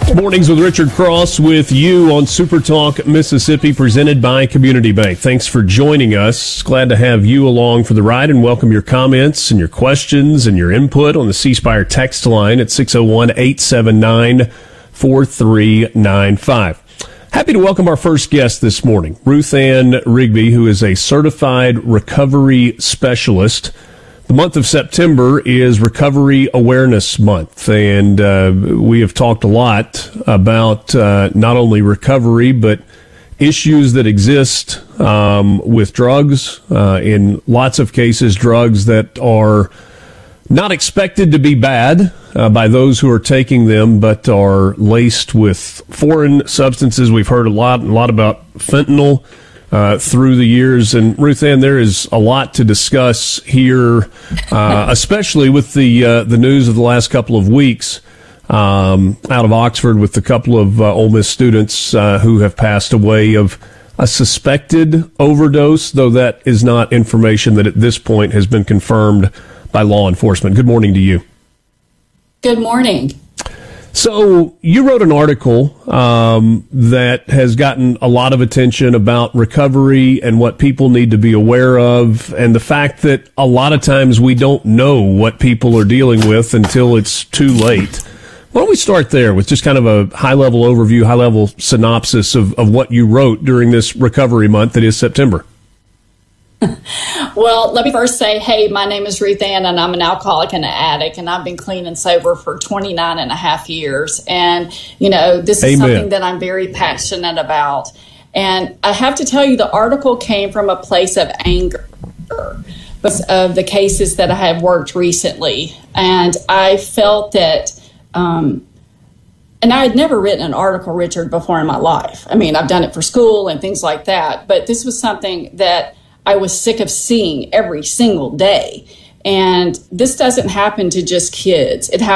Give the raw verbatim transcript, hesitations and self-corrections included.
Mornings with Richard Cross with you on Super Talk Mississippi, presented by Community Bank. Thanks for joining us. Glad to have you along for the ride and welcome your comments and your questions and your input on the C Spire text line at six oh one, eight seven nine, four three nine five. Happy to welcome our first guest this morning, Ruth Ann Rigby, who is a certified recovery specialist. The month of September is Recovery Awareness Month, and uh, we have talked a lot about uh, not only recovery, but issues that exist um, with drugs. Uh, in lots of cases, drugs that are not expected to be bad uh, by those who are taking them, but are laced with foreign substances. We've heard a lot, a lot about fentanyl Uh, through the years. And Ruth Ann, there is a lot to discuss here, uh, especially with the uh, the news of the last couple of weeks um, out of Oxford with a couple of uh, Ole Miss students uh, who have passed away of a suspected overdose, though that is not information that at this point has been confirmed by law enforcement. Good morning to you. Good morning. So you wrote an article um, that has gotten a lot of attention about recovery and what people need to be aware of, and the fact that a lot of times we don't know what people are dealing with until it's too late. Why don't we start there with just kind of a high-level overview, high-level synopsis of, of what you wrote during this recovery month that is September? Well, let me first say, hey, my name is Ruth Ann, and I'm an alcoholic and an addict, and I've been clean and sober for twenty-nine and a half years. And, you know, this is Amen. something that I'm very passionate about. And I have to tell you, the article came from a place of anger because of the cases that I have worked recently. And I felt that, um, and I had never written an article, Richard, before in my life. I mean, I've done it for school and things like that, but this was something that I was sick of seeing every single day. And this doesn't happen to just kids. It happens